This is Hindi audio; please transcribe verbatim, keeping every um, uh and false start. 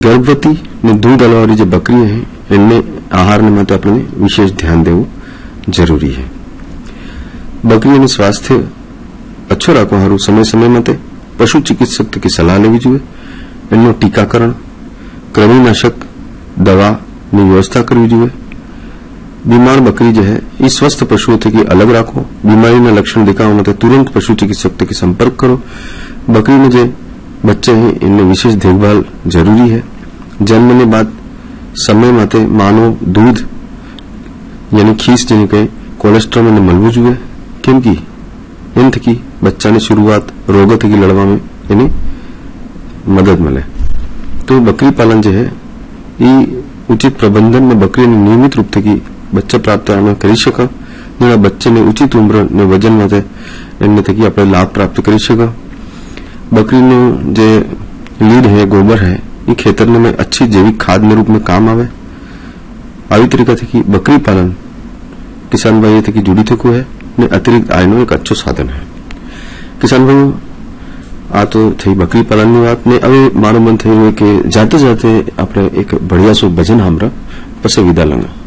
गर्भवती ने दूध आलवारी जो बकरी है इनने आहार ने माटे अपने विशेष ध्यान देव जरूरी है। बकरी ने स्वास्थ्य अच्छो राखवा हारू समय समय मते पशु चिकित्सक की सलाह लेवी जुए। इनो टीकाकरण कृमिनाशक दवा ની વ્યવસ્થા કરવી જોઈએ। बीमार बकरी जो है इस स्वस्थ पशुओं थी अलग राखो। बीमारी ना लक्षण दिखावा माटे तुरंत पशु चिकित्सक के संपर्क करो। बकरी में जो बच्चे हैं इनने विशेष देखभाल जरूरी है। जन्म ने बाद समय माटे मानो दूध यानी खीस जेने कहे कोलेस्ट्रॉल में मलवू जुए, केमकी इन थकी बच्चा ने शुरुआत रोग थकी लड़वा में यानी मदद मिले। तो बकरी पालन जो है ये उचित प्रबंधन में बकरी ने नियमित रूप से बच्चा प्राप्त कर सका। बच्चे ने उचित उम्र ने वजन माटे इनने थकी अपने लाभ प्राप्त कर सका। बकरी ने जे लीड है गोबर है ये खेतर में अच्छी जैविक खाद में रूप में काम आवे। આવી तरीका थी बकरी पालन किसान भाई थकी जुड़ी थको है ने अतिरिक्त आय नो एक अच्छो साधन है। किसान भाई आ तो थी बकरी पालन की बात ने अवे मारो मन थे कि जाते जाते अपने एक बढ़िया सो भजन हमरा पसे विदा लंगा।